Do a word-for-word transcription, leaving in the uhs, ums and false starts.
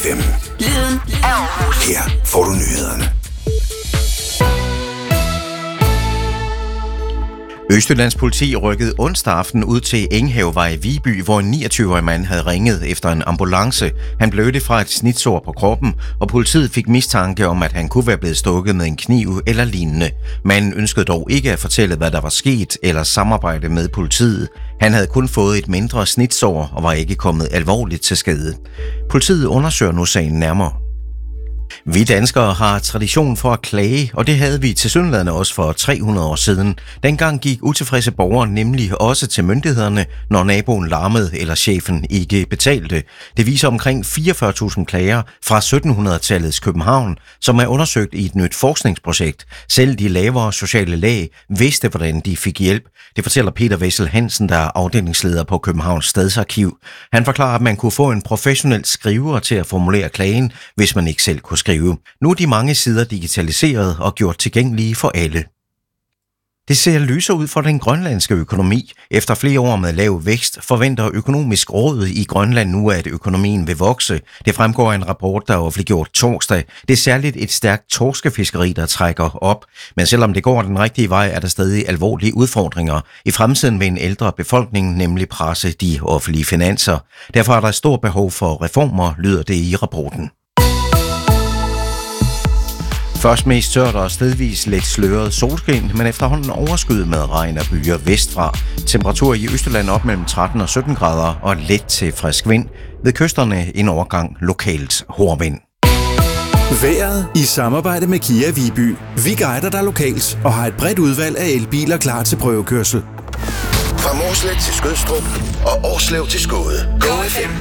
fem. Lyden af Aarhus. Her får du nyhederne. Østjyllands politi rykkede onsdag aften ud til Enghavevej i Viby, hvor en niogtyve-årig mand havde ringet efter en ambulance. Han blødte fra et snitsår på kroppen, og politiet fik mistanke om, at han kunne være blevet stukket med en kniv eller lignende. Manden ønskede dog ikke at fortælle, hvad der var sket, eller samarbejde med politiet. Han havde kun fået et mindre snitsår og var ikke kommet alvorligt til skade. Politiet undersøger nu sagen nærmere. Vi danskere har tradition for at klage, og det havde vi tilsyneladende også for tre hundrede år siden. Dengang gik utilfredse borgere nemlig også til myndighederne, når naboen larmede eller chefen ikke betalte. Det viser omkring fireogfyrre tusind klager fra sytten hundrede-tallets København, som er undersøgt i et nyt forskningsprojekt. Selv de lavere sociale lag vidste, hvordan de fik hjælp. Det fortæller Peter Wessel Hansen, der er afdelingsleder på Københavns Stadsarkiv. Han forklarer, at man kunne få en professionel skriver til at formulere klagen, hvis man ikke selv kunne skrive. Nu er de mange sider digitaliseret og gjort tilgængelige for alle. Det ser lysere ud for den grønlandske økonomi. Efter flere år med lav vækst forventer Økonomisk Råd i Grønland nu, at økonomien vil vokse. Det fremgår af en rapport, der er offentliggjort torsdag. Det er særligt et stærkt torskefiskeri, der trækker op. Men selvom det går den rigtige vej, er der stadig alvorlige udfordringer. I fremtiden vil en ældre befolkning nemlig presse de offentlige finanser. Derfor er der stor behov for reformer, lyder det i rapporten. Først mest tørt og stedvis lidt sløret solskin, men efterhånden overskyet med regn og byer vestfra. Temperatur i Østjylland op mellem tretten og sytten grader og let til frisk vind. Ved kysterne en overgang lokalt hårdvind. Vejret i samarbejde med Kia Viby. Vi guider dig lokalt og har et bredt udvalg af elbiler klar til prøvekørsel. Fra Mårslet til Skødstrup og Årslev til Skåde. Go F M